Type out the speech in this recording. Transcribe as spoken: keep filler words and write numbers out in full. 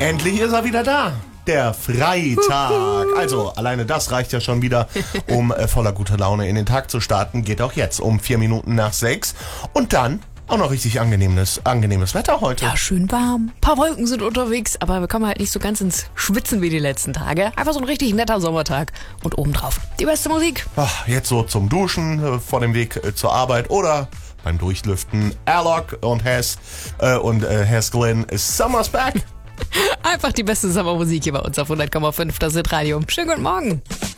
Endlich ist er wieder da. Der Freitag. Also, alleine das reicht ja schon wieder, um äh, voller guter Laune in den Tag zu starten. Geht auch jetzt um vier Minuten nach sechs. Und dann auch noch richtig angenehmes, angenehmes Wetter heute. Ja, schön warm. Ein paar Wolken sind unterwegs, aber wir kommen halt nicht so ganz ins Schwitzen wie die letzten Tage. Einfach so ein richtig netter Sommertag. Und obendrauf die beste Musik. Ach, jetzt so zum Duschen, äh, vor dem Weg äh, zur Arbeit oder beim Durchlüften. Alok und Hess äh, und äh, Hess Glynn, Summer's Back. Einfach die beste Sommermusik hier bei uns auf hundert Komma fünf, das ist Radio. Schönen guten Morgen.